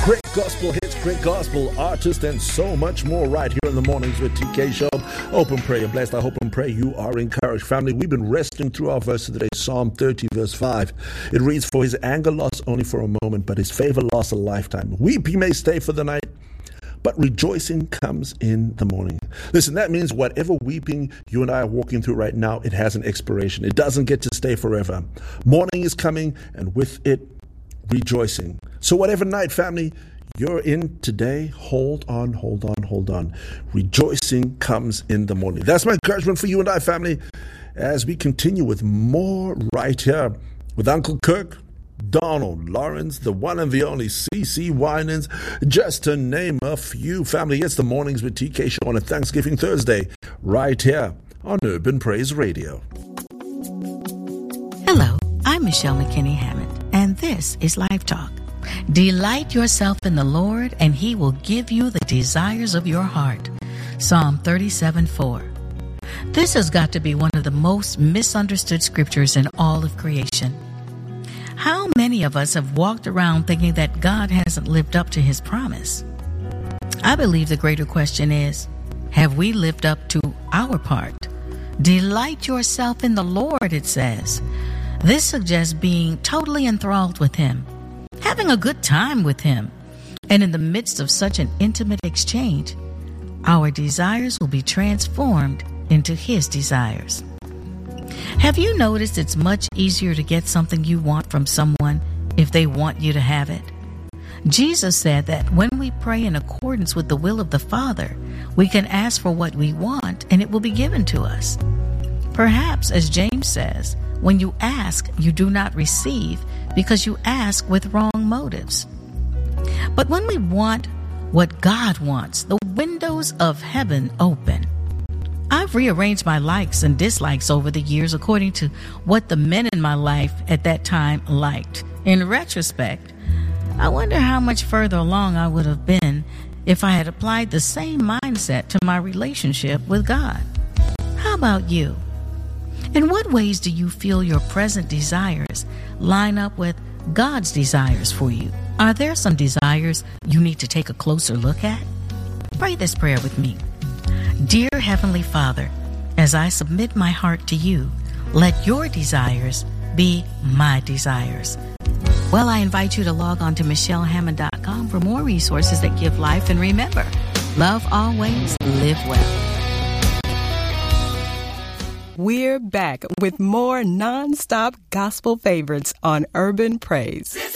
Great gospel hits, great gospel artists, and so much more right here in the mornings with TK Show. Open, pray, and blessed. I hope and pray you are encouraged. Family, we've been resting through our verses today. Psalm 30, verse 5. It reads, "For his anger lasts only for a moment, but his favor lasts a lifetime. Weeping may stay for the night, but rejoicing comes in the morning." Listen, that means whatever weeping you and I are walking through right now, it has an expiration. It doesn't get to stay forever. Morning is coming, and with it, rejoicing. So whatever night, family, you're in today, hold on, hold on, hold on. Rejoicing comes in the morning. That's my encouragement for you and I, family, as we continue with more right here with Uncle Kirk, Donald Lawrence, the one and the only CC Winans, just to name a few. Family, it's the Mornings with TK Show on a Thanksgiving Thursday, right here on Urban Praise Radio. Hello, I'm Michelle McKinney Hammond, and this is Live Talk. Delight yourself in the Lord, and he will give you the desires of your heart. Psalm 37:4. This has got to be one of the most misunderstood scriptures in all of creation. How many of us have walked around thinking that God hasn't lived up to his promise? I believe the greater question is, have we lived up to our part? Delight yourself in the Lord, it says. This suggests being totally enthralled with him, having a good time with him. And in the midst of such an intimate exchange, our desires will be transformed into his desires. Have you noticed it's much easier to get something you want from someone if they want you to have it? Jesus said that when we pray in accordance with the will of the Father, we can ask for what we want and it will be given to us. Perhaps, as James says, when you ask, you do not receive because you ask with wrong motives. But when we want what God wants, the windows of heaven open. I've rearranged my likes and dislikes over the years according to what the men in my life at that time liked. In retrospect, I wonder how much further along I would have been if I had applied the same mindset to my relationship with God. How about you? In what ways do you feel your present desires line up with God's desires for you? Are there some desires you need to take a closer look at? Pray this prayer with me. Dear Heavenly Father, as I submit my heart to you, let your desires be my desires. Well, I invite you to log on to michellehammond.com for more resources that give life. And remember, love always, live well. We're back with more non-stop gospel favorites on Urban Praise.